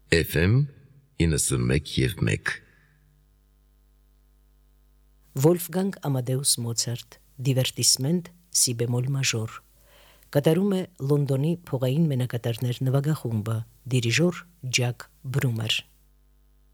FM 91.1 Վոլֆգանգ Ամադեուս Մոցարտ, Դիվերտիսմենտ սի բեմոլ մաժոր, կատարում է Լոնդոնի փողային մենակատարներ նվագախումբը, դիրիժոր Ջակ Բրումեր։